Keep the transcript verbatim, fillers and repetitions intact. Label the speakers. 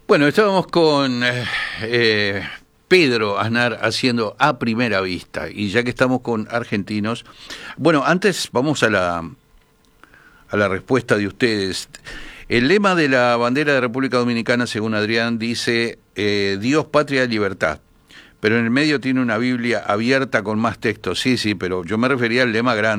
Speaker 1: Bueno, estábamos con eh, eh, Pedro Aznar haciendo A Primera Vista, y ya que estamos con argentinos, bueno, antes vamos a la, a la respuesta de ustedes. El lema de la bandera de República Dominicana, según Adrián, dice eh, Dios, patria, libertad. Pero en el medio tiene una Biblia abierta con más textos. Sí, sí, pero yo me refería al lema grande.